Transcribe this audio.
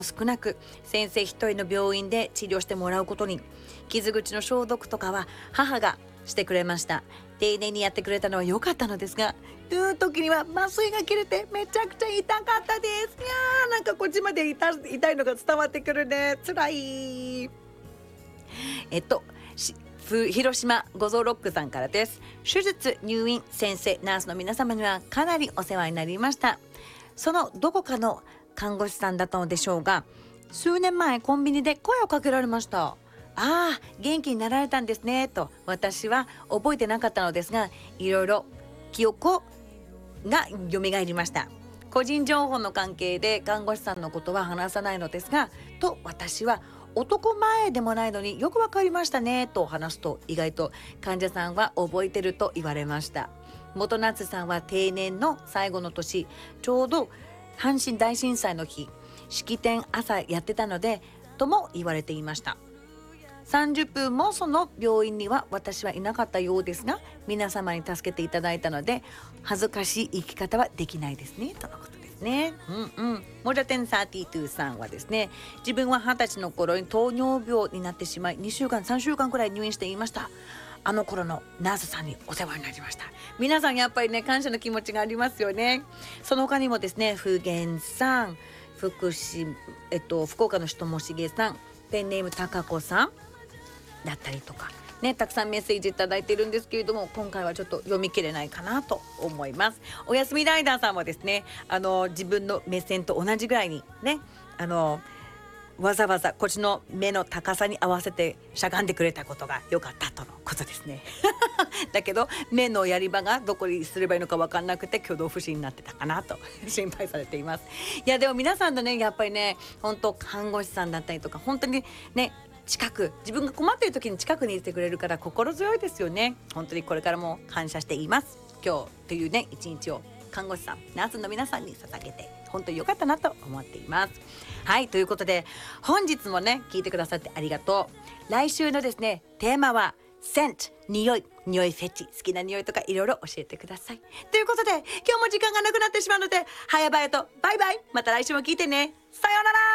少なく、先生一人の病院で治療してもらうことに。傷口の消毒とかは母がしてくれました。丁寧にやってくれたのは良かったのですが、時には麻酔が切れてめちゃくちゃ痛かったです。いやー、なんかこっちまで痛いのが伝わってくるね。辛い。広島五臓ロックさんからです。手術、入院、先生、ナースの皆様にはかなりお世話になりました。そのどこかの看護師さんだったのでしょうが、数年前コンビニで声をかけられました。ああ、元気になられたんですねと。私は覚えてなかったのですが、いろいろ記憶が蘇りました。個人情報の関係で看護師さんのことは話さないのですが、と私は男前でもないのによくわかりましたねと話すと、意外と患者さんは覚えてると言われました。元夏さんは定年の最後の年、ちょうど阪神大震災の日、式典朝やってたのでとも言われていました。30分もその病院には私はいなかったようですが、皆様に助けていただいたので恥ずかしい生き方はできないですねとのことですね。モジャテン32さんはですね、自分は20歳の頃に糖尿病になってしまい、2週間3週間くらい入院していました。あの頃のナースさんにお世話になりました。皆さんやっぱりね、感謝の気持ちがありますよね。その他にもですね、福源さん、福岡の人もしげさん、ペンネームたかこさんだったりとかね、たくさんメッセージいただいているんですけれども、今回はちょっと読み切れないかなと思います。おやすみライダーさんもですね、自分の目線と同じぐらいにね、わざわざこっちの目の高さに合わせてしゃがんでくれたことが良かったとのことですねだけど目のやり場がどこにすればいいのか分かんなくて挙動不審になってたかなと心配されています。いやでも皆さんのね、やっぱりね、本当看護師さんだったりとか、本当にね、近く、自分が困っている時に近くにいてくれるから心強いですよね。本当にこれからも感謝しています。今日というね一日を看護師さん、ナースの皆さんに捧げて本当に良かったなと思っています。はい、ということで本日もね聞いてくださってありがとう。来週のですねテーマはセント、匂いフェチ、好きな匂いとかいろいろ教えてください。ということで今日も時間がなくなってしまうので、早々とバイバイ。また来週も聞いてね。さようなら。